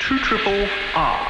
2RRR.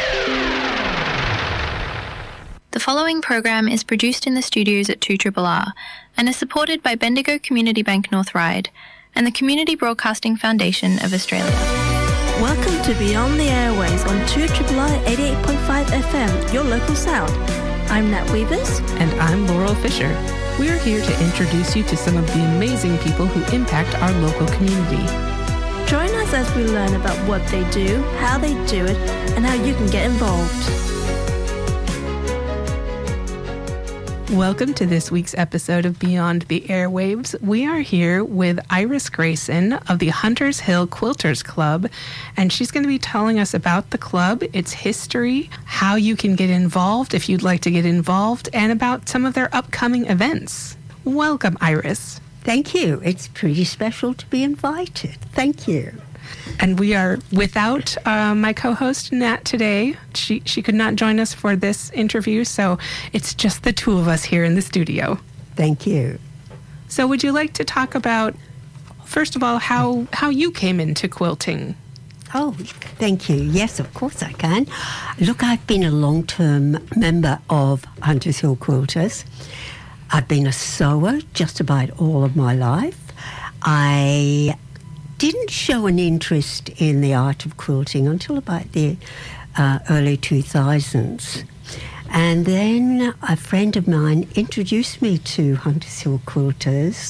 The following program is produced in the studios at 2RRR and is supported by Bendigo Community Bank North Ryde and the Community Broadcasting Foundation of Australia. Welcome to Beyond the Airways on 2RRR 88.5 FM, your local sound. I'm Nat Weavers. And I'm Laurel Fisher. We're here to introduce you to some of the amazing people who impact our local community. Join us as we learn about what they do, how they do it, and how you can get involved. Welcome to this week's episode of Beyond the Airwaves. We are here with Iris Grayson of the Hunters Hill Quilters Club, and she's going to be telling us about the club, its history, how you can get involved if you'd like to get involved, and about some of their upcoming events. Welcome, Iris. Thank you. It's pretty special to be invited. Thank you. And we are without my co-host, Nat, today. She could not join us for this interview, so it's just the two of us here in the studio. Thank you. So would you like to talk about, first of all, how you came into quilting? Oh, thank you. Yes, of course I can. Look, I've been a long-term member of Hunters Hill Quilters. I've been a sewer just about all of my life. I didn't show an interest in the art of quilting until about the early 2000s. And then a friend of mine introduced me to Hunters Hill Quilters,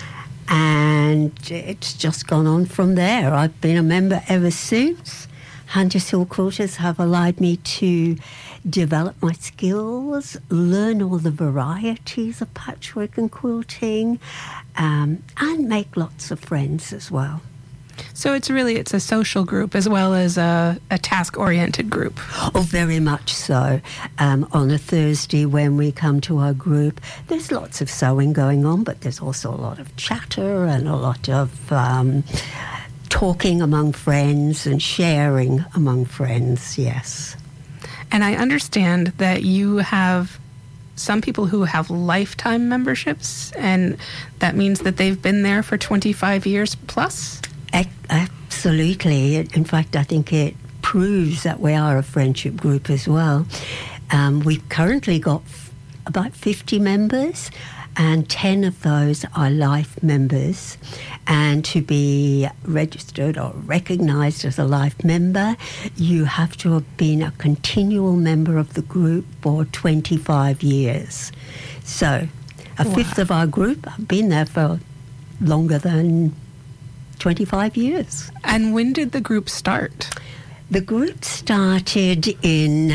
and it's just gone on from there. I've been a member ever since. Hunters Hill Quilters have allowed me to develop my skills, learn all the varieties of patchwork and quilting, and make lots of friends as well. So it's a social group as well as a task-oriented group. Oh, very much so. On a Thursday when we come to our group, there's lots of sewing going on, but there's also a lot of chatter and a lot of talking among friends and sharing among friends, yes. And I understand that you have some people who have lifetime memberships, and that means that they've been there for 25 years plus? Absolutely. In fact, I think it proves that we are a friendship group as well. We've currently got about 50 members, and 10 of those are life members. And to be registered or recognised as a life member, you have to have been a continual member of the group for 25 years. So a fifth of our group have been there for longer than 25 years. And when did the group start? The group started in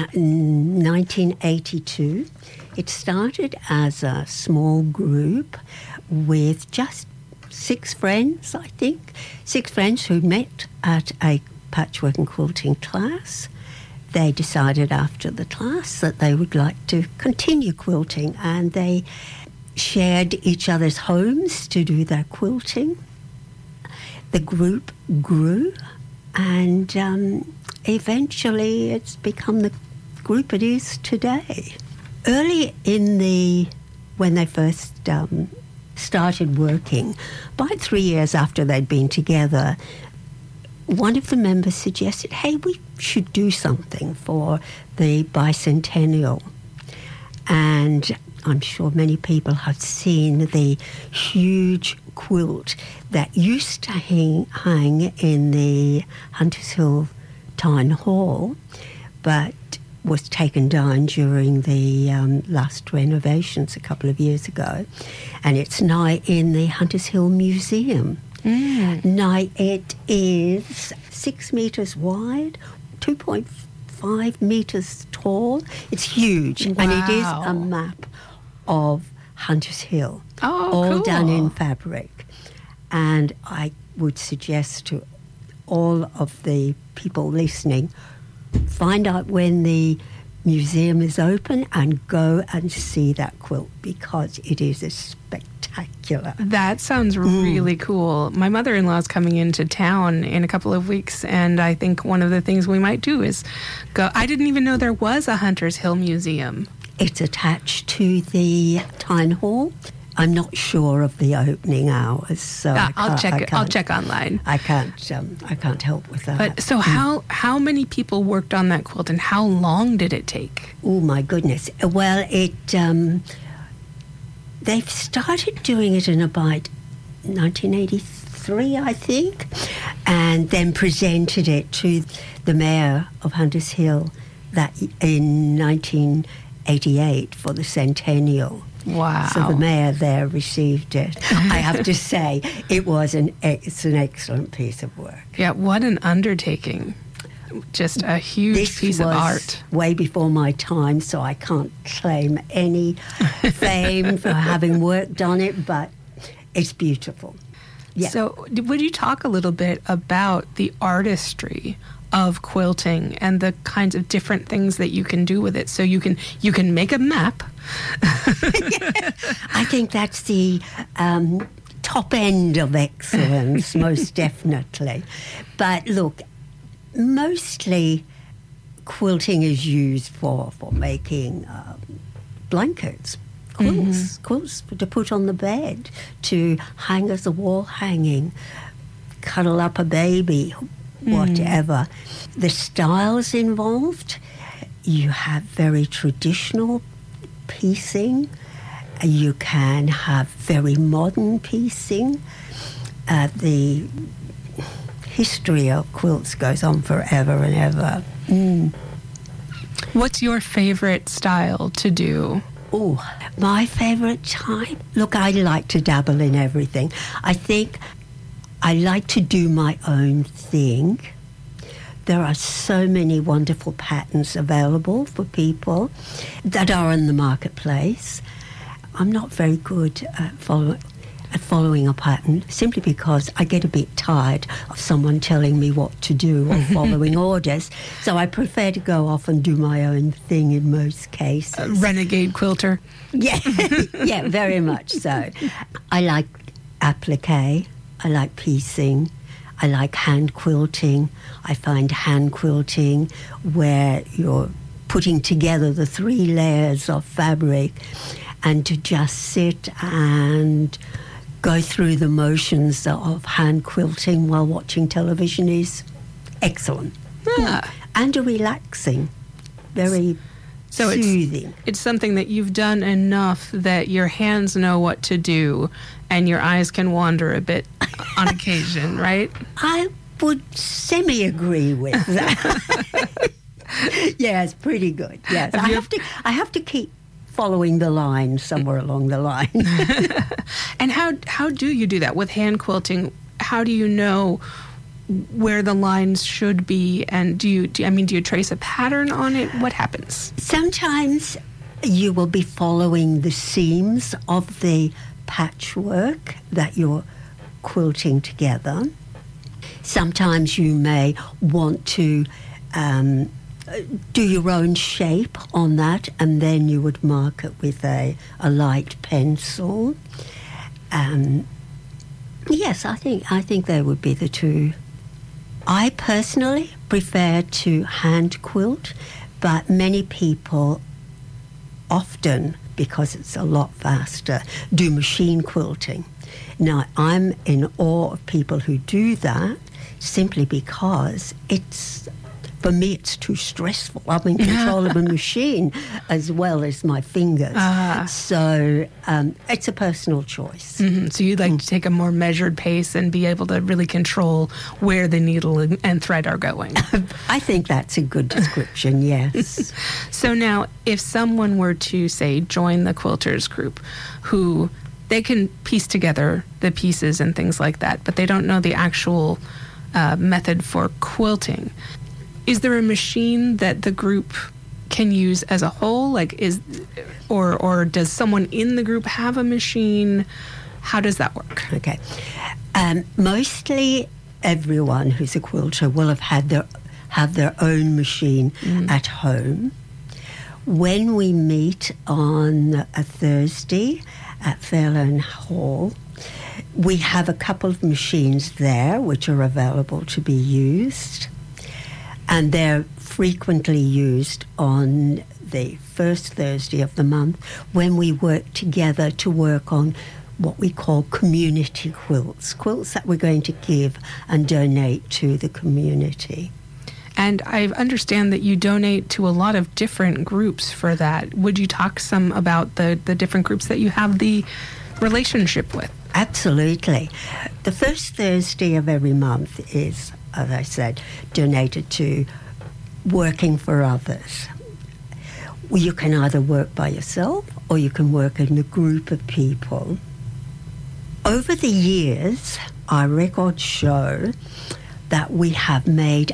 1982. It started as a small group with just 6 friends, I think. 6 friends who met at a patchwork and quilting class. They decided after the class that they would like to continue quilting, and they shared each other's homes to do their quilting. The group grew, and eventually it's become the group it is today. Early when they first started working, about 3 years after they'd been together, one of the members suggested, hey, we should do something for the bicentennial. And I'm sure many people have seen the huge quilt that used to hang in the Hunters Hill Town Hall, but was taken down during the last renovations a couple of years ago. And it's now in the Hunters Hill Museum. Now it is 6 metres wide, 2.5 metres tall. It's huge. Wow. And it is a map of Hunters Hill, all cool. done in fabric. And I would suggest to all of the people listening, find out when the museum is open and go and see that quilt, because it is a spectacular. That sounds really cool. My mother-in-law is coming into town in a couple of weeks, and I think one of the things we might do is go. I didn't even know there was a Hunters Hill Museum. It's attached to the town hall. I'm not sure of the opening hours, so I'll check online. I can't help with that. But so how many people worked on that quilt, and how long did it take? Oh my goodness! Well, they've started doing it in about 1983, I think, and then presented it to the mayor of Hunters Hill that in 1988 for the centennial. Wow. So the mayor there received it. I have to say, it's an excellent piece of work. Yeah, what an undertaking. Just a huge piece of art. This was way before my time, so I can't claim any fame for having worked on it, but it's beautiful. Yeah. So would you talk a little bit about the artistry of quilting and the kinds of different things that you can do with it? So you can make a map. I think that's the top end of excellence, most definitely. But look, mostly quilting is used for making blankets, quilts to put on the bed, to hang as a wall hanging, cuddle up a baby, whatever. The styles involved, you have very traditional piecing, you can have very modern piecing. The history of quilts goes on forever and ever. What's your favorite style to do? Oh, my favorite type? Look, I like to dabble in everything. I think I like to do my own thing. There are so many wonderful patterns available for people that are in the marketplace. I'm not very good at following a pattern, simply because I get a bit tired of someone telling me what to do or following orders. So I prefer to go off and do my own thing in most cases. Renegade quilter. Yeah, yeah, very much so. I like applique. I like piecing. I like hand quilting. I find hand quilting where you're putting together the 3 layers of fabric, and to just sit and go through the motions of hand quilting while watching television is excellent. Yeah. And relaxing, very soothing. It's something that you've done enough that your hands know what to do and your eyes can wander a bit on occasion, right? I would semi-agree with that. Yeah, it's pretty good. Yes, I have to keep following the line somewhere along the line. And how do you do that with hand quilting? How do you know where the lines should be? And do you trace a pattern on it? What happens? Sometimes you will be following the seams of the patchwork that you're quilting together. Sometimes you may want to do your own shape on that, and then you would mark it with a light pencil. Yes, I think they would be the two. I personally prefer to hand quilt, but many people often, because it's a lot faster, do machine quilting. Now, I'm in awe of people who do that, simply because for me, it's too stressful. I'm in control of a machine as well as my fingers. So it's a personal choice. Mm-hmm. So you'd like to take a more measured pace and be able to really control where the needle and thread are going. I think that's a good description, yes. So now, if someone were to, say, join the quilters group, who they can piece together the pieces and things like that, but they don't know the actual method for quilting, is there a machine that the group can use as a whole? Or does someone in the group have a machine? How does that work? Okay. Mostly everyone who's a quilter will have their own machine at home. When we meet on a Thursday at Fairlawn Hall, we have a couple of machines there which are available to be used. And they're frequently used on the first Thursday of the month, when we work together to work on what we call community quilts that we're going to give and donate to the community. And I understand that you donate to a lot of different groups for that. Would you talk some about the different groups that you have the relationship with? Absolutely. The first Thursday of every month is, as I said, donated to Working for Others. You can either work by yourself or you can work in a group of people. Over the years, our records show that we have made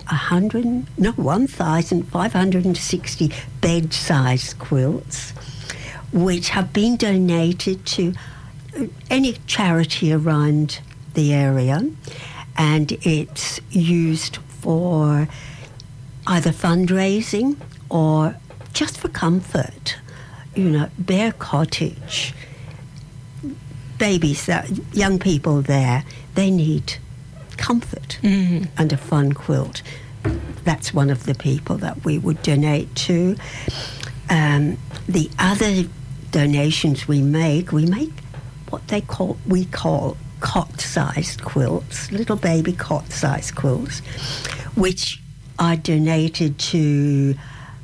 1,560 bed-sized quilts, which have been donated to any charity around the area, and it's used for either fundraising or just for comfort. You know, Bear Cottage, babies, young people there, they need comfort and a fun quilt. That's one of the people that we would donate to. The other donations we make what we call cot-sized quilts, little baby cot-sized quilts, which are donated to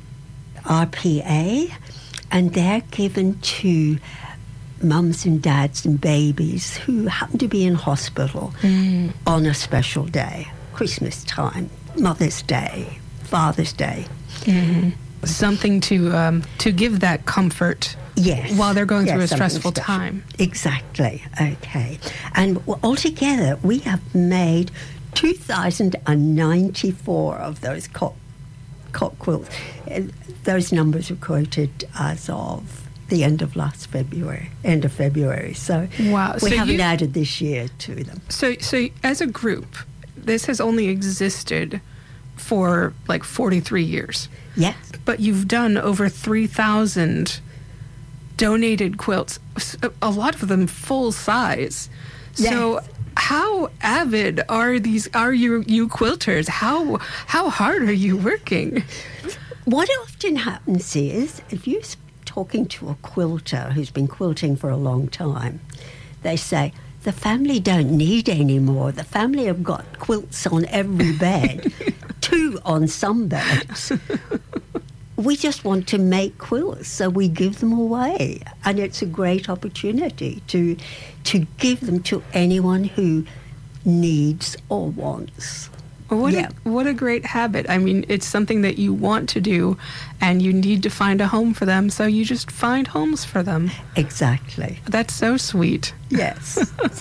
RPA, and they're given to mums and dads and babies who happen to be in hospital on a special day, Christmas time, Mother's Day, Father's Day. Something to give that comfort. Yes. While they're going through a stressful time. Exactly. Okay. And altogether, we have made 2,094 of those cot quilts. Those numbers were quoted as of the end of February. So wow. We haven't added this year to them. So as a group, this has only existed for like 43 years. Yes. But you've done over 3,000 donated quilts, a lot of them full size. Yes. So how avid are you quilters? How hard are you working? What often happens is, if you're talking to a quilter who's been quilting for a long time, they say, the family don't need any more. The family have got quilts on every bed, 2 on some beds. We just want to make quilts, so we give them away. And it's a great opportunity to give them to anyone who needs or wants. What a great habit. I mean, it's something that you want to do, and you need to find a home for them, so you just find homes for them. Exactly. That's so sweet. Yes.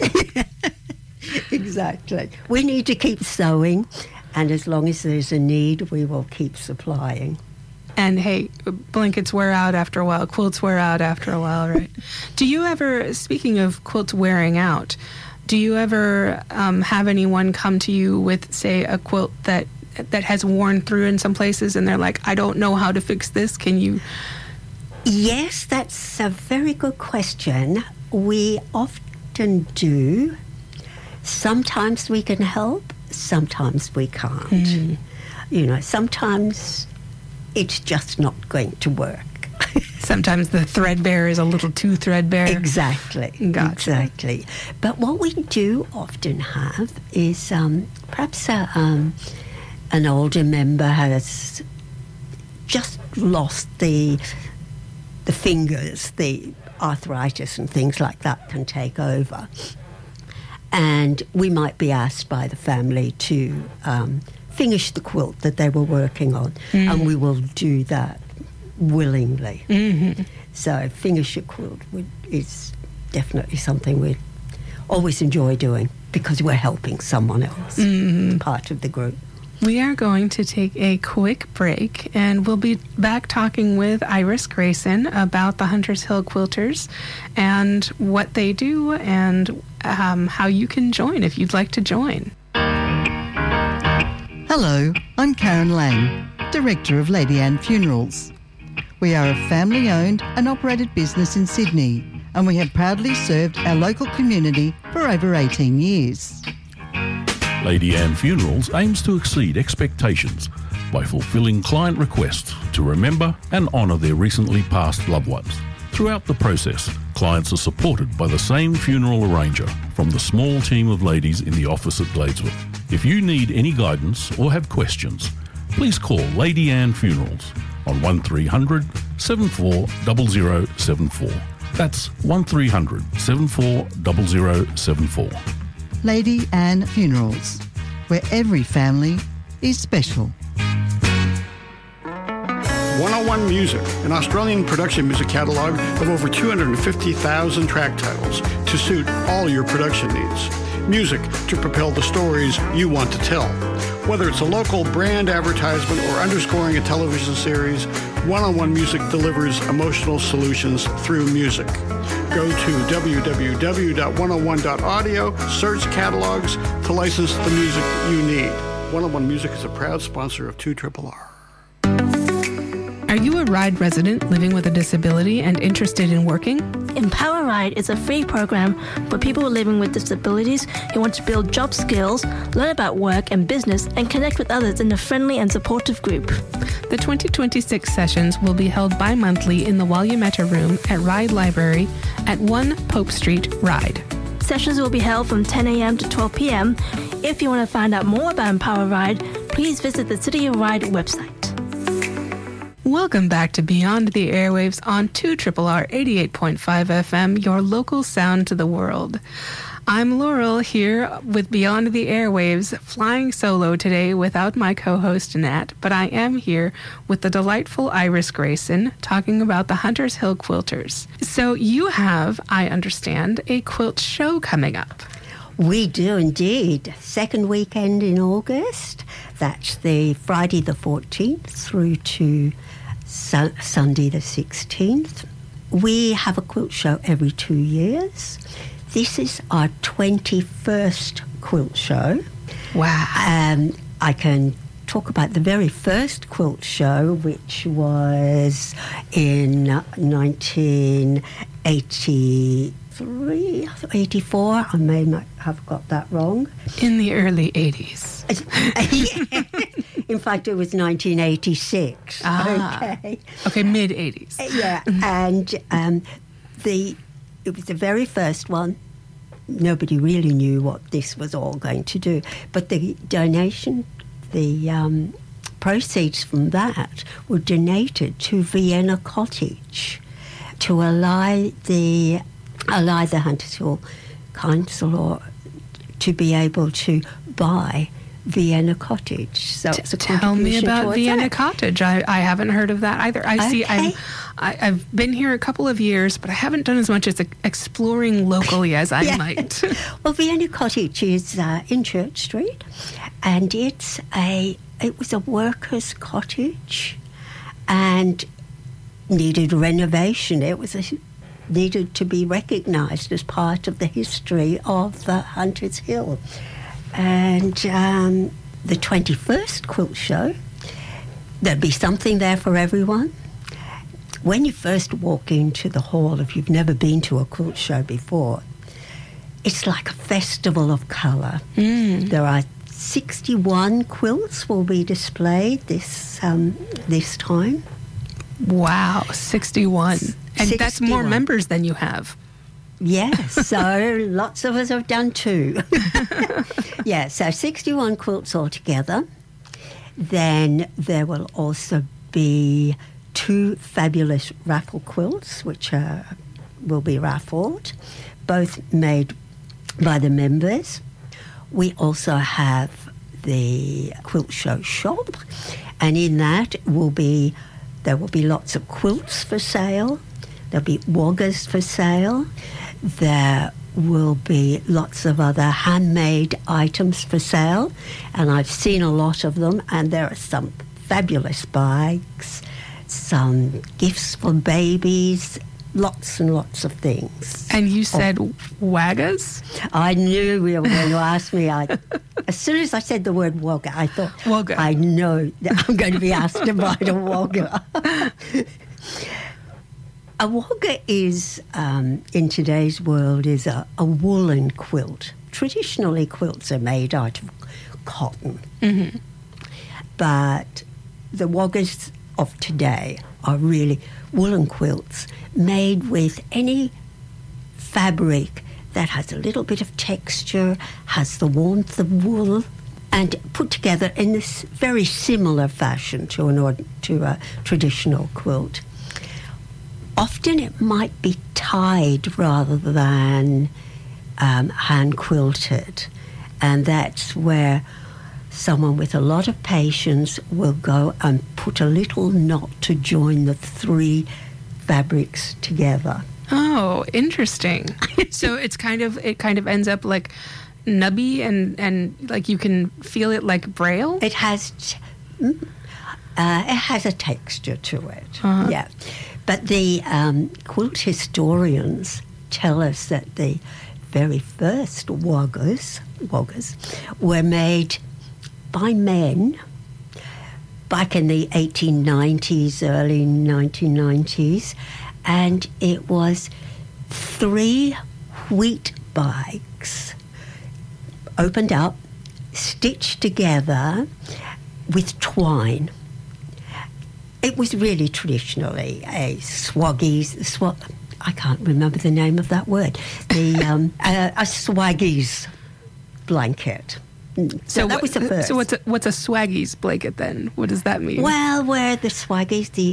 Exactly. We need to keep sewing, and as long as there's a need, we will keep supplying. And hey, blankets wear out after a while, quilts wear out after a while, right? Do you ever, speaking of quilts wearing out, do you ever have anyone come to you with, say, a quilt that has worn through in some places, and they're like, I don't know how to fix this, can you? Yes, that's a very good question. We often do. Sometimes we can help, sometimes we can't. You know, sometimes it's just not going to work. Sometimes the threadbare is a little too threadbare. Exactly. Gotcha. Exactly. But what we do often have is perhaps an older member has just lost the fingers, the arthritis and things like that can take over. And we might be asked by the family to finish the quilt that they were working on, and we will do that willingly. So finish a quilt is definitely something we always enjoy doing because we're helping someone else, part of the group. We are going to take a quick break, and we'll be back talking with Iris Grayson about the Hunters Hill Quilters and what they do and how you can join if you'd like to join. Hello, I'm Karen Lang, Director of Lady Anne Funerals. We are a family-owned and operated business in Sydney, and we have proudly served our local community for over 18 years. Lady Anne Funerals aims to exceed expectations by fulfilling client requests to remember and honour their recently passed loved ones. Throughout the process, clients are supported by the same funeral arranger from the small team of ladies in the office at Gladesworth. If you need any guidance or have questions, please call Lady Anne Funerals on 1300 740074. That's 1300 740074. Lady Anne Funerals, where every family is special. 101 Music, an Australian production music catalogue of over 250,000 track titles to suit all your production needs. Music to propel the stories you want to tell. Whether it's a local brand advertisement or underscoring a television series, 101 Music delivers emotional solutions through music. Go to www.101.audio, search catalogs to license the music you need. 101 Music is a proud sponsor of 2RRR. Are you a RIDE resident living with a disability and interested in working? Empower Ride is a free program for people living with disabilities who want to build job skills, learn about work and business, and connect with others in a friendly and supportive group. The 2026 sessions will be held bi-monthly in the Walyametta Room at RIDE Library at 1 Pope Street, RIDE. Sessions will be held from 10 a.m. to 12 p.m. If you want to find out more about Empower Ride, please visit the City of Ride website. Welcome back to Beyond the Airwaves on 2RRR 88.5 FM, your local sound to the world. I'm Laurel here with Beyond the Airwaves, flying solo today without my co-host Nat, but I am here with the delightful Iris Grayson talking about the Hunters Hill Quilters. So you have, I understand, a quilt show coming up. We do indeed. Second weekend in August. That's the Friday the 14th through to Sunday the 16th. We have a quilt show every 2 years. This is our 21st quilt show. Wow. I can talk about the very first quilt show, which was in 1983, 84. I may not have got that wrong. In the early 80s. In fact, it was 1986. Okay, mid-80s. Yeah, and it was the very first one. Nobody really knew what this was all going to do. But the donation, the proceeds from that were donated to Vienna Cottage to allow the Hunters Hill Council to be able to buy Vienna Cottage. So it's a tell me about Vienna that. Cottage. I haven't heard of that either. I've been here a couple of years, but I haven't done as much as exploring locally as I might. Well, Vienna Cottage is in Church Street, and it was a workers' cottage, and needed renovation. It was needed to be recognised as part of the history of Hunters Hill. And the 21st quilt show, there'll be something there for everyone. When you first walk into the hall, if you've never been to a quilt show before, it's like a festival of colour. There are 61 quilts will be displayed this time. Wow, 61. And 61. That's more members than you have. Yes, so lots of us have done too. Yeah, so 61 quilts altogether. Then there will also be 2 fabulous raffle quilts, which will be raffled, both made by the members. We also have the quilt show shop, and in that there will be lots of quilts for sale. There'll be woggers for sale. There will be lots of other handmade items for sale, and I've seen a lot of them, and there are some fabulous bags, some gifts for babies, lots and lots of things. And you said waggas? I knew you were going to ask me. As soon as I said the word wagga, I thought, wagga. I know that I'm going to be asked about a wagga. A wagga is, in today's world, is a woolen quilt. Traditionally, quilts are made out of cotton. Mm-hmm. But the Waggas of today are really woolen quilts made with any fabric that has a little bit of texture, has the warmth of wool, and put together in this very similar fashion to a traditional quilt. Often it might be tied rather than hand quilted, and that's where someone with a lot of patience will go and put a little knot to join the three fabrics together. Oh, interesting. So it kind of ends up like nubby and like you can feel it like braille? It has a texture to it, yeah. But the quilt historians tell us that the very first Waggas were made by men back in the 1890s, early 1990s, and it was 3 wheat bags opened up, stitched together with twine. It was really traditionally a swaggies. I can't remember the name of that word. A swaggies blanket. So that was the first. So what's a swaggies blanket then? What does that mean? Well, where the swaggies, the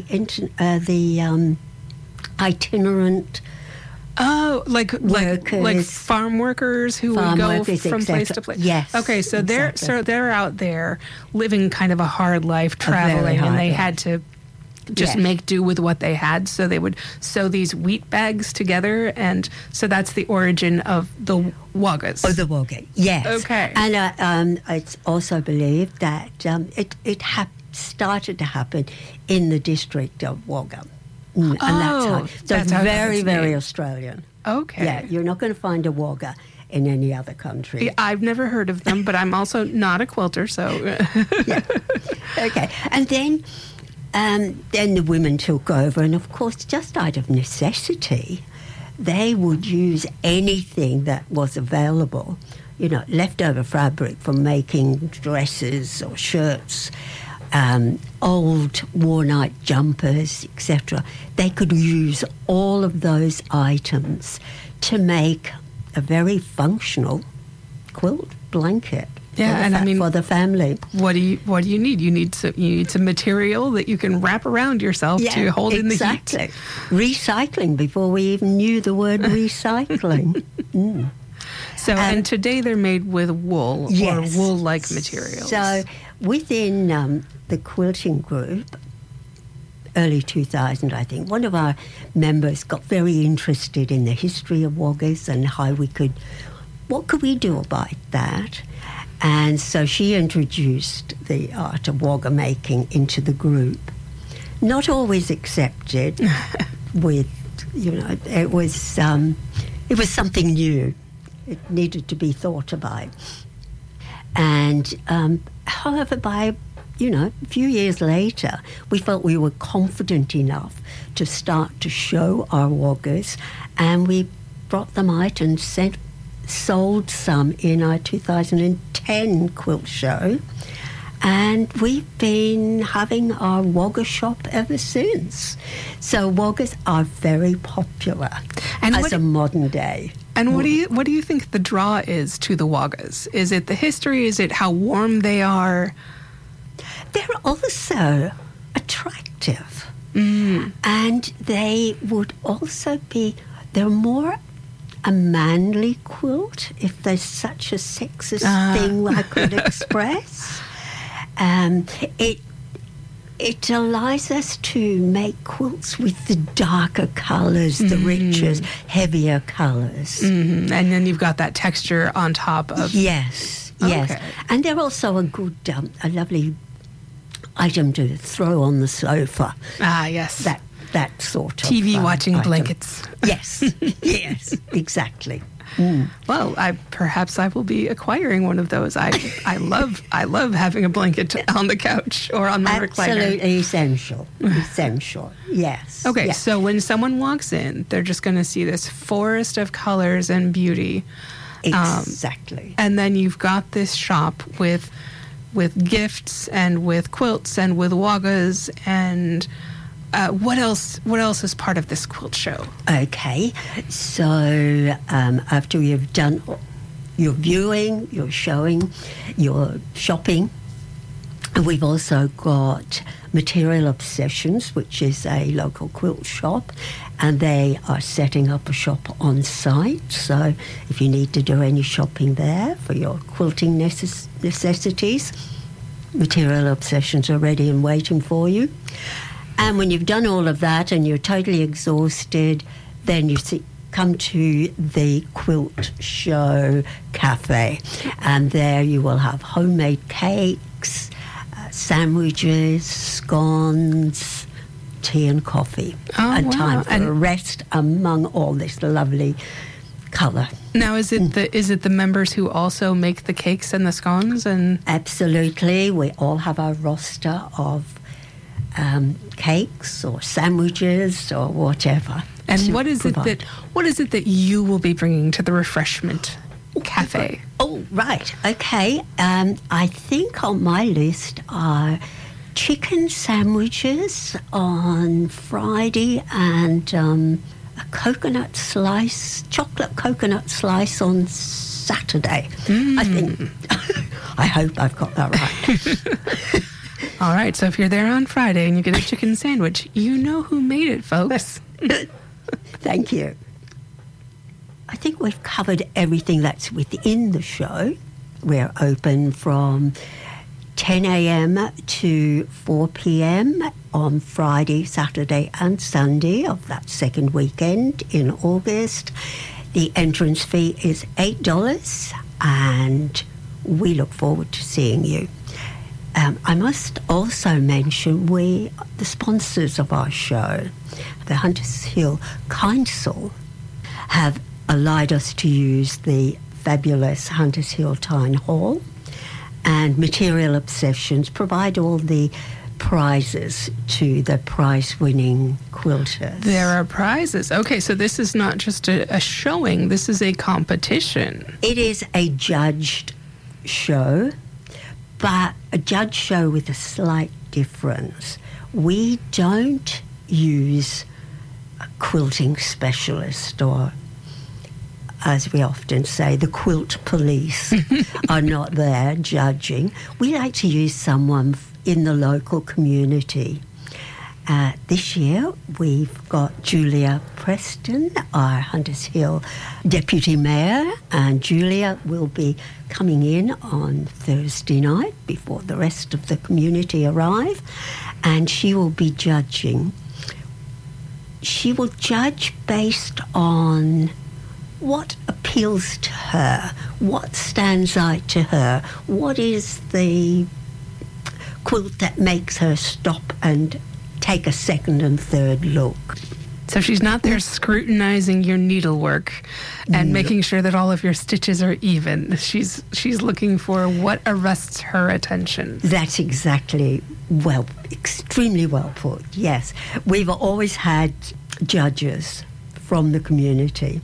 itinerant. Oh, like farm workers who would go from place to place. Yes. Okay, so they're out there living kind of a hard life, traveling, and they had to just make do with what they had. So they would sew these wheat bags together, and so that's the origin of the Waggas. Oh, the Wagga, yes. Okay. And it's also believed that it started to happen in the district of Wagga. And that's how very, very Australian. Okay. Yeah, you're not going to find a Wagga in any other country. Yeah, I've never heard of them, but I'm also not a quilter, so... Yeah. Okay. And then the women took over, and of course, just out of necessity, they would use anything that was available, leftover fabric from making dresses or shirts, old worn-out jumpers, etc. They could use all of those items to make a very functional quilt blanket. Yeah, for the family. What do you need? You need some material that you can wrap around yourself to hold in the heat. Exactly. Recycling before we even knew the word recycling. So, and today they're made with wool or wool-like materials. So, within the quilting group, early 2000, I think, one of our members got very interested in the history of Waggas and what could we do about that? And so she introduced the art of Wagga making into the group. Not always accepted it was something new. It needed to be thought about. And however, by a few years later, we felt we were confident enough to start to show our Waggas, and we brought them out and sold some in our 2010 quilt show, and we've been having our Wagga shop ever since. So Waggas are very popular as a modern day. And what do you think the draw is to the Waggas? Is it the history? Is it how warm they are? They're also attractive. And they would also they're more a manly quilt, if there's such a sexist thing I could express. It allows us to make quilts with the darker colours, the richer, heavier colours. Mm-hmm. And then you've got that texture on top of... Yes. Okay. And they're also a lovely item to throw on the sofa. Ah, yes. That sort of TV watching item. blankets. Yes, yes, exactly. Well, perhaps I will be acquiring one of those. I love having a blanket on the couch or on my recliner. Absolutely essential. Yes. Okay, yes. so when someone walks in, they're just going to see this forest of colors and beauty. Exactly. And then you've got this shop with gifts and with quilts and with waggas and what else is part of this quilt show? Okay, so after you've done your viewing, your showing, your shopping, we've also got Material Obsessions, which is a local quilt shop, and they are setting up a shop on site. So if you need to do any shopping there for your quilting necessities, Material Obsessions are ready and waiting for you. And when you've done all of that and you're totally exhausted, then you come to the Quilt Show Cafe. And there you will have homemade cakes, sandwiches, scones, tea and coffee. And time for a rest among all this lovely colour. Now, is it the members who also make the cakes and the scones? And absolutely. We all have our roster of cakes or sandwiches or whatever. And what is it that you will be bringing to the refreshment cafe? Oh, right. Okay. I think on my list are chicken sandwiches on Friday and a chocolate coconut slice on Saturday. I think. I hope I've got that right. All right, so if you're there on Friday and you get a chicken sandwich, you know who made it, folks. Thank you. I think we've covered everything that's within the show. We're open from 10 a.m. to 4 p.m. on Friday, Saturday and Sunday of that second weekend in August. The entrance fee is $8 and we look forward to seeing you. I must also mention the sponsors of our show, the Hunters Hill Council, have allowed us to use the fabulous Hunters Hill Town Hall, and Material Obsessions provide all the prizes to the prize-winning quilters. There are prizes. Okay, so this is not just a showing, this is a competition. It is a judged show, but a judge show with a slight difference. We don't use a quilting specialist, or, as we often say, the quilt police are not there judging. We like to use someone in the local community. This year, we've got Julia Preston, our Hunters Hill Deputy Mayor, and Julia will be coming in on Thursday night before the rest of the community arrive, and she will be judging. She will judge based on what appeals to her, what stands out to her, what is the quilt that makes her stop and take a second and third look. So she's not there scrutinizing your needlework and making sure that all of your stitches are even. She's looking for what arrests her attention. That's exactly, extremely well put, yes. We've always had judges from the community,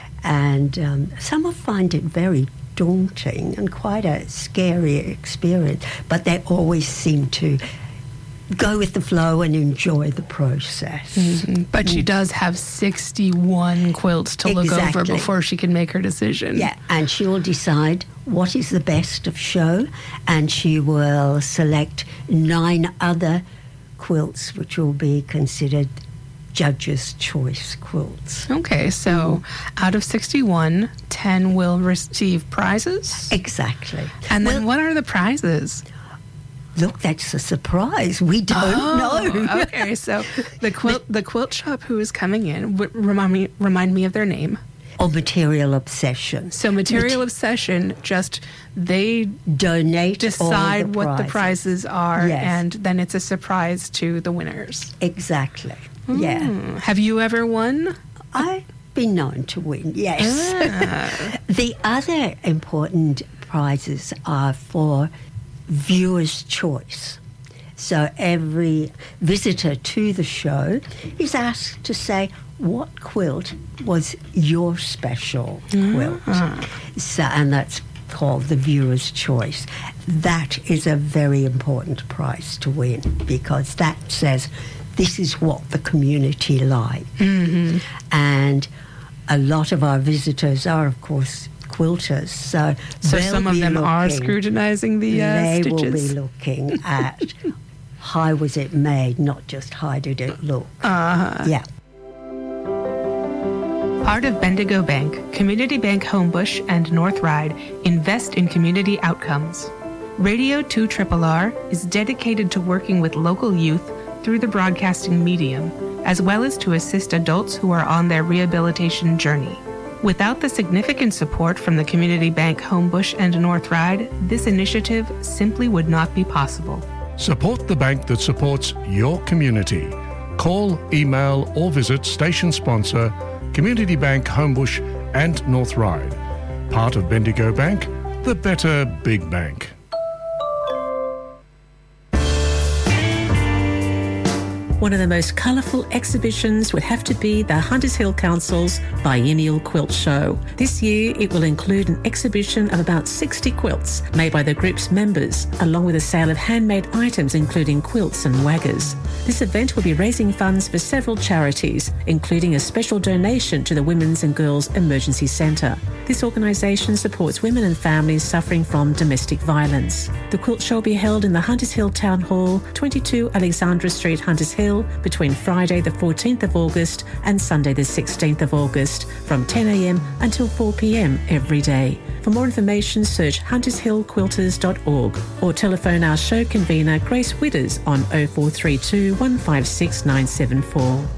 and some will find it very daunting and quite a scary experience, but they always seem to go with the flow and enjoy the process. Mm-hmm. But she does have 61 quilts to look over before she can make her decision. Yeah, and she will decide what is the best of show, and she will select 9 other quilts which will be considered judges' choice quilts. Okay, so out of 61, 10 will receive prizes? Exactly. And then what are the prizes? Look, that's a surprise. We don't know. Okay, so the quilt shop who is coming in, remind me of their name. Or Material Obsession. So Material Obsession, just they donate, decide what the prizes are, yes, and then it's a surprise to the winners. Exactly. Yeah. Have you ever won? I've been known to win, yes. The other important prizes are for viewers' choice. So every visitor to the show is asked to say what quilt was your special quilt. So, and that's called the viewer's choice. That is a very important prize to win, because that says this is what the community like. And a lot of our visitors are, of course, quilters. So some of them are scrutinizing the they stitches. Will be looking at how was it made, not just how did it look. Yeah. Part of Bendigo Bank, Community Bank Homebush and North Ryde invest in community outcomes. Radio 2RRR is dedicated to working with local youth through the broadcasting medium, as well as to assist adults who are on their rehabilitation journey. Without the significant support from the Community Bank Homebush and North Ryde, this initiative simply would not be possible. Support the bank that supports your community. Call, email or visit station sponsor Community Bank Homebush and North Ryde. Part of Bendigo Bank, the better big bank. One of the most colourful exhibitions would have to be the Hunters Hill Council's Biennial Quilt Show. This year it will include an exhibition of about 60 quilts made by the group's members, along with a sale of handmade items including quilts and waggers. This event will be raising funds for several charities, including a special donation to the Women's and Girls Emergency Centre. This organisation supports women and families suffering from domestic violence. The quilt show will be held in the Hunters Hill Town Hall, 22 Alexandra Street, Hunters Hill, between Friday the 14th of August and Sunday the 16th of August from 10 a.m. until 4 p.m. every day. For more information, search huntershillquilters.org or telephone our show convener Grace Widders on 0432 156 974.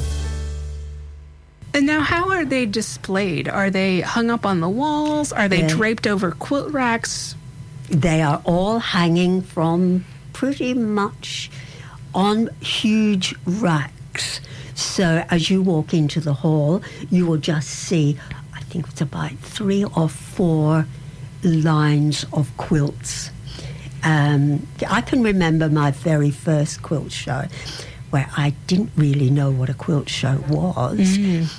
And now, how are they displayed? Are they hung up on the walls? Are they draped over quilt racks? They are all hanging from pretty much on huge racks. So as you walk into the hall, you will just see, I think it's about 3 or 4 lines of quilts. I can remember my very first quilt show where I didn't really know what a quilt show was.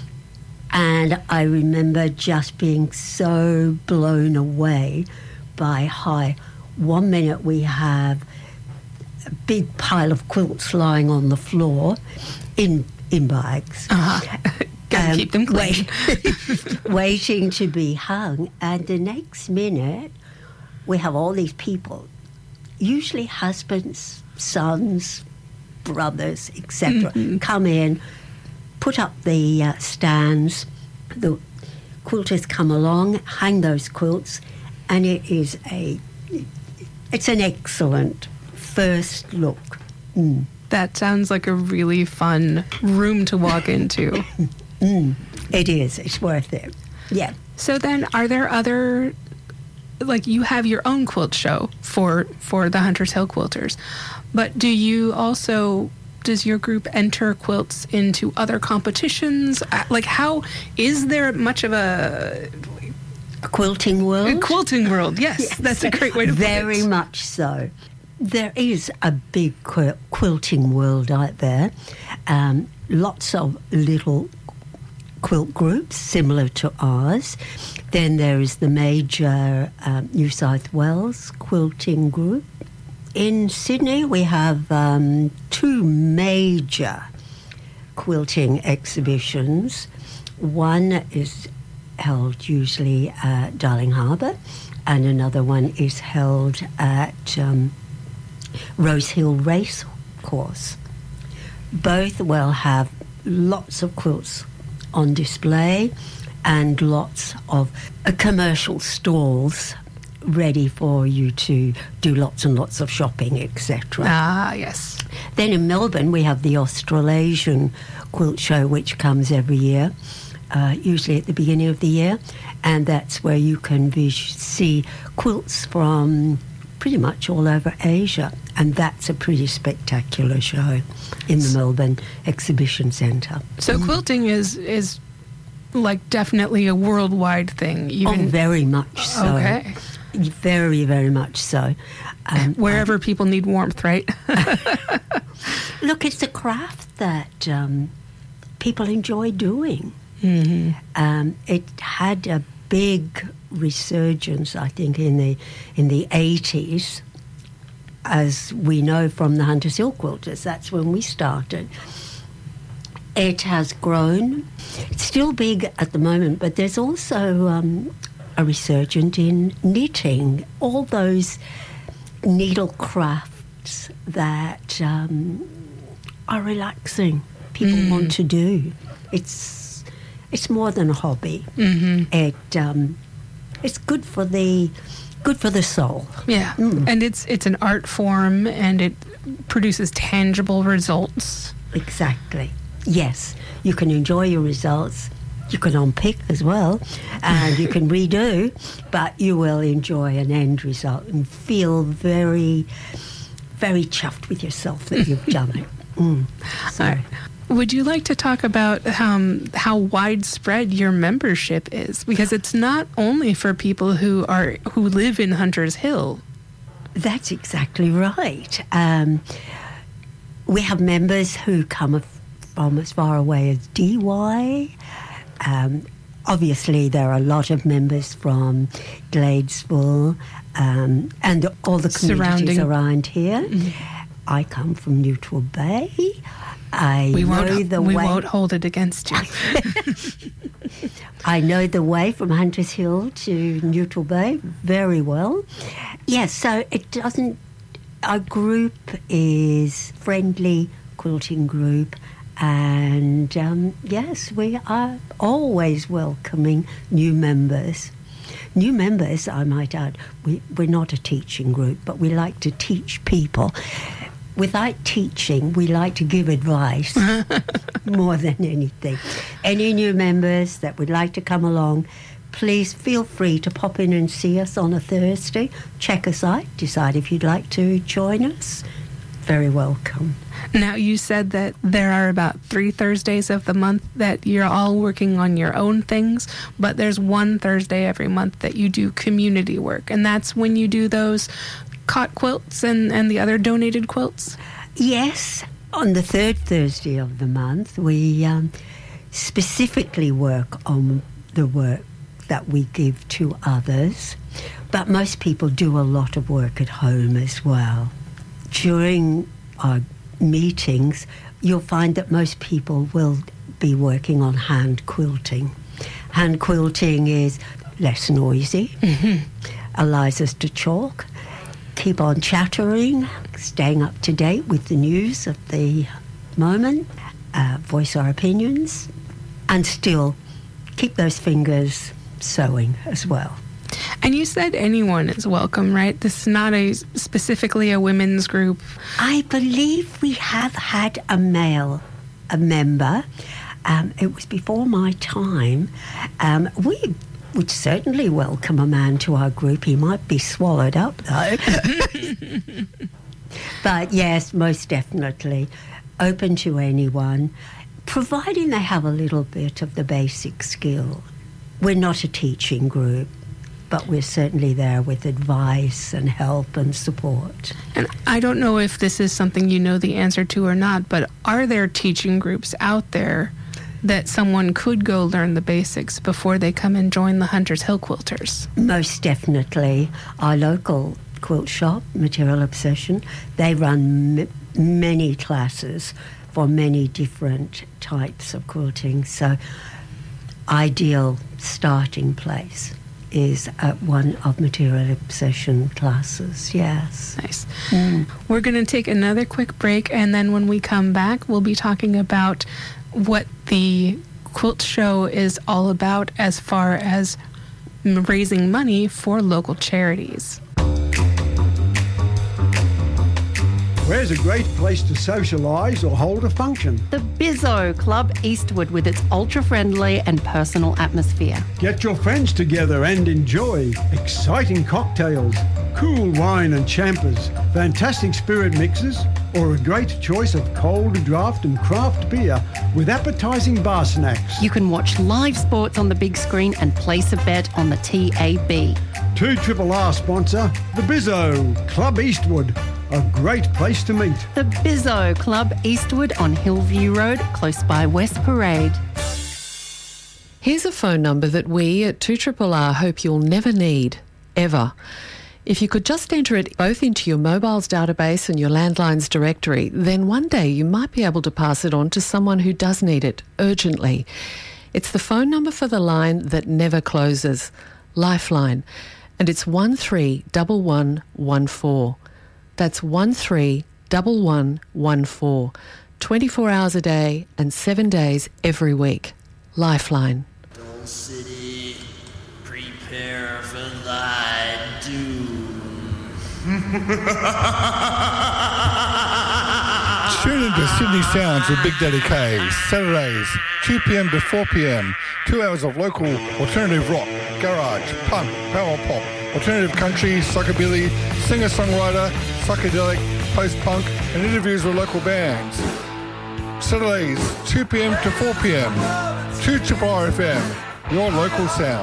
And I remember just being so blown away by how 1 minute we have a big pile of quilts lying on the floor in bags. Gotta keep them clean. Waiting to be hung. And the next minute, we have all these people, usually husbands, sons, brothers, etc., come in, put up the stands, the quilters come along, hang those quilts, and it's an excellent first look. That sounds like a really fun room to walk into. It is. It's worth it. Yeah. So then, are there other, like, you have your own quilt show for the Hunters Hill Quilters, but does your group enter quilts into other competitions? Like, how, is there much of a quilting world? A quilting world, yes. That's a great way to put it. Very much so. There is a big quilting world out there. Lots of little quilt groups similar to ours. Then there is the major New South Wales quilting group. In Sydney, we have 2 major quilting exhibitions. One is held usually at Darling Harbour, and another one is held at Rose Hill Race Course. Both will have lots of quilts on display and lots of commercial stalls ready for you to do lots and lots of shopping, etc. Ah, yes. Then in Melbourne, we have the Australasian Quilt Show, which comes every year, usually at the beginning of the year, and that's where you can see quilts from pretty much all over Asia, and that's a pretty spectacular show in the Melbourne Exhibition Centre. So quilting is like definitely a worldwide thing. Very much so. Okay. Very, very much so. Wherever people need warmth, right? Look, it's a craft that people enjoy doing. Mm-hmm. It had a big resurgence, I think, in the 80s, as we know from the Hunters Hill Quilters. That's when we started. It has grown. It's still big at the moment, but there's also a resurgence in knitting. All those needle crafts that are relaxing. People want to do. It's more than a hobby. Mm-hmm. It's good for the soul. Yeah, and it's an art form, and it produces tangible results. Exactly. Yes, you can enjoy your results. You can unpick as well, and you can redo, but you will enjoy an end result and feel very, very chuffed with yourself that you've done it. So. Would you like to talk about how widespread your membership is? Because it's not only for people who live in Hunters Hill. That's exactly right. We have members who come from as far away as DY. Obviously, there are a lot of members from Gladesville and all the communities around here. Mm-hmm. I come from Neutral Bay. We won't hold it against you. I know the way from Hunters Hill to Neutral Bay very well. Yes, so it doesn't... Our group is friendly quilting group, and yes, we are always welcoming new members. New members, I might add, we're not a teaching group, but we like to teach people. Without teaching, we like to give advice more than anything. Any new members that would like to come along, please feel free to pop in and see us on a Thursday. Check us out, decide if you'd like to join us. Very welcome. Now, you said that there are about 3 Thursdays of the month that you're all working on your own things, but there's one Thursday every month that you do community work, and that's when you do those cot quilts and the other donated quilts? Yes. On the 3rd Thursday of the month, we specifically work on the work that we give to others, but most people do a lot of work at home as well. During our meetings, you'll find that most people will be working on hand quilting. Hand quilting is less noisy, allows us to talk, keep on chattering, staying up to date with the news of the moment, voice our opinions, and still keep those fingers sewing as well. And you said anyone is welcome, right? This is not specifically a women's group. I believe we have had a member. It was before my time. We would certainly welcome a man to our group. He might be swallowed up, though. But yes, most definitely open to anyone, providing they have a little bit of the basic skill. We're not a teaching group, but we're certainly there with advice and help and support. And I don't know if this is something you know the answer to or not, but are there teaching groups out there that someone could go learn the basics before they come and join the Hunters Hill Quilters? Most definitely. Our local quilt shop, Material Obsession, they run many classes for many different types of quilting. So ideal starting place is at one of Material Obsession classes, yes. Nice. We're going to take another quick break, and then when we come back, we'll be talking about what the quilt show is all about as far as raising money for local charities. Where's a great place to socialise or hold a function? The Bizzo Club Eastwood with its ultra-friendly and personal atmosphere. Get your friends together and enjoy exciting cocktails, cool wine and champers, fantastic spirit mixes, or a great choice of cold draft and craft beer with appetising bar snacks. You can watch live sports on the big screen and place a bet on the TAB. 2RRR sponsor, the Bizzo Club Eastwood. A great place to meet. The Bizzo Club Eastwood on Hillview Road, close by West Parade. Here's a phone number that we at 2RRR hope you'll never need, ever. If you could just enter it both into your mobile's database and your landline's directory, then one day you might be able to pass it on to someone who does need it urgently. It's the phone number for the line that never closes, Lifeline, and it's 131114. That's 131114. 24 hours a day and 7 days every week. Lifeline. Don't City, prepare for thy doom. Tune into Sydney Sounds with Big Daddy K. Saturdays, 2 p.m. to 4 p.m. 2 hours of local alternative rock, garage, punk, power pop, alternative country, psychobilly, singer-songwriter, psychedelic, post-punk, and interviews with local bands. Saturdays, 2 p.m. to 4 p.m. 2RRR FM, your local sound.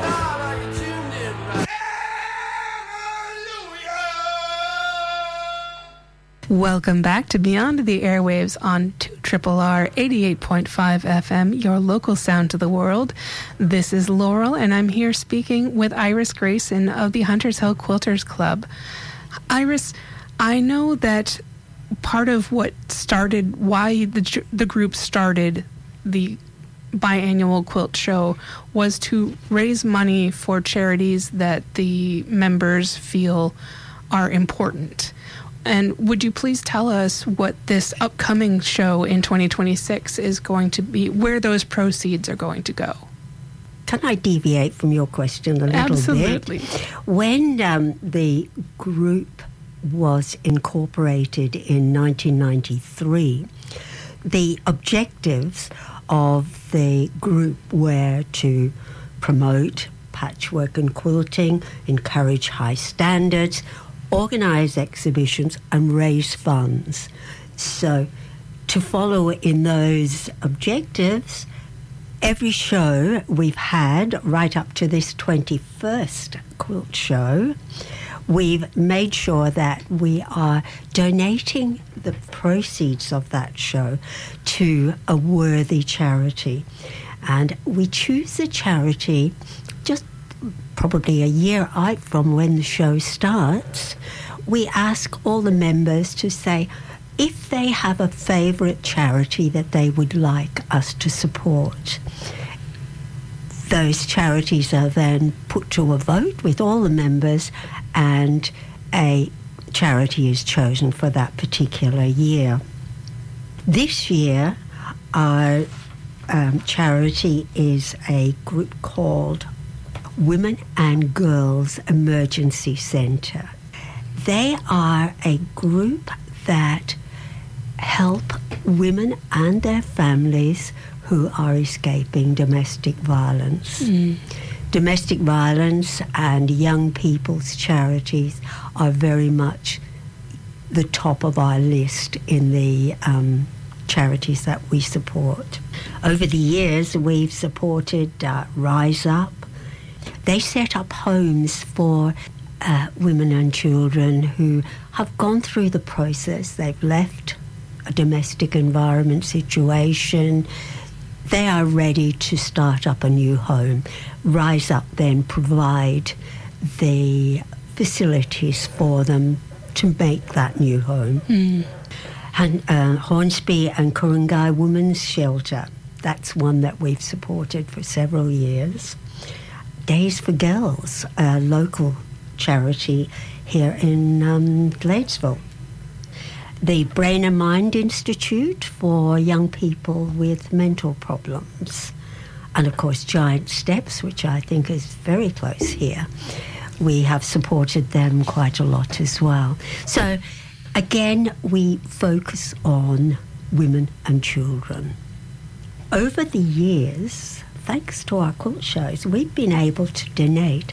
Welcome back to Beyond the Airwaves on 2RRR 88.5 FM, your local sound to the world. This is Laurel, and I'm here speaking with Iris Grayson of the Hunters Hill Quilters Club. Iris, I know that part of what started, why the group started the biannual quilt show was to raise money for charities that the members feel are important. And would you please tell us what this upcoming show in 2026 is going to be, where those proceeds are going to go? Can I deviate from your question a little Absolutely. bit? When the group was incorporated in 1993, the objectives of the group were to promote patchwork and quilting, encourage high standards, organise exhibitions and raise funds. So to follow in those objectives, every show we've had right up to this 21st quilt show, we've made sure that we are donating the proceeds of that show to a worthy charity. And we choose the charity just probably a year out from when the show starts. We ask all the members to say if they have a favourite charity that they would like us to support. Those charities are then put to a vote with all the members, and a charity is chosen for that particular year. This year, our charity is a group called Women and Girls Emergency Centre. They are a group that help women and their families who are escaping domestic violence. Domestic violence and young people's charities are very much the top of our list in the charities that we support. Over the years, we've supported Rise Up. They set up homes for women and children who have gone through the process. They've left a domestic environment situation. They are ready to start up a new home. Rise Up then provide the facilities for them to make that new home. And Hornsby and Ku-ring-gai Women's Shelter, that's one that we've supported for several years. Days for Girls, a local charity here in Gladesville. The Brain and Mind Institute for young people with mental problems. And of course Giant Steps, which I think is very close here. We have supported them quite a lot as well. So Again, we focus on women and children. Over the years, thanks to our quilt shows, we've been able to donate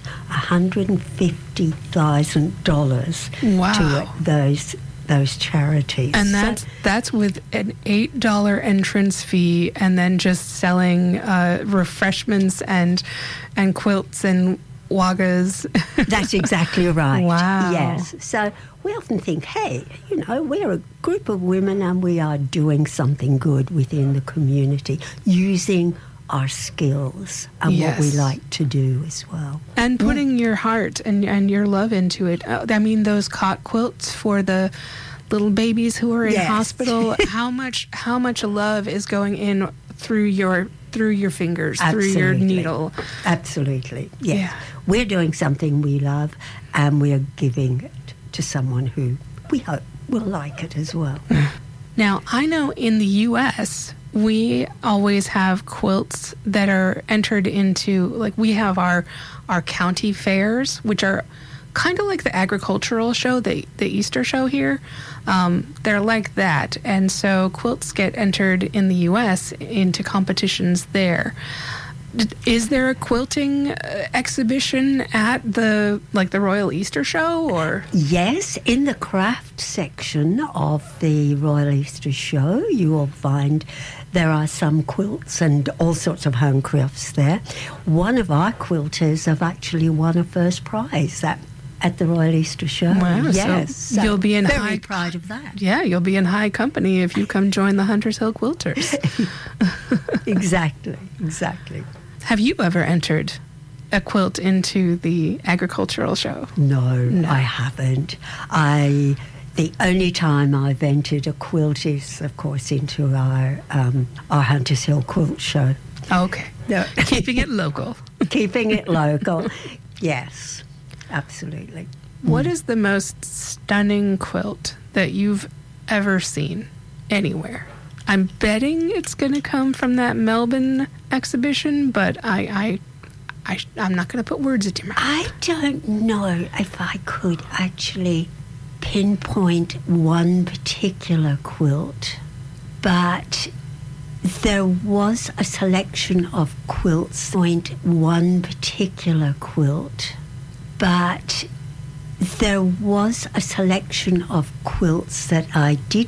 $150,000 to those charities. And that's with an $8 entrance fee, and then just selling refreshments and quilts and wagas. That's exactly right. Wow. Yes. So we often think, hey, we're a group of women and we are doing something good within the community using our skills and what we like to do as well. And putting your heart and your love into it. I mean, those cot quilts for the little babies who are in hospital, how much love is going in through your fingers, through your needle. Absolutely. Yes. Yeah. We're doing something we love and we are giving it to someone who we hope will like it as well. Now, I know in the U.S., we always have quilts that are entered into, like we have our county fairs, which are kind of like the agricultural show, the Easter show here. They're like that. And so quilts get entered in the U.S. into competitions there. Is there a quilting exhibition at the Royal Easter Show, or? Yes, in the craft section of the Royal Easter Show, you will find there are some quilts and all sorts of home crafts there. One of our quilters have actually won a first prize at the Royal Easter Show. Wow, yes, so you'll be in very proud of that. Yeah, you'll be in high company if you come join the Hunters Hill Quilters. Exactly. Have you ever entered a quilt into the agricultural show? No, I haven't. The only time I've entered a quilt is, of course, into our Hunters Hill Quilt Show. Okay. No. Keeping it local. Keeping it local. Yes, absolutely. What is the most stunning quilt that you've ever seen anywhere? I'm betting it's going to come from that Melbourne exhibition, but I'm not going to put words into your mouth. I don't know if I could actually pinpoint one particular quilt, but there was a selection of quilts. One particular quilt, but there was a selection of quilts that I did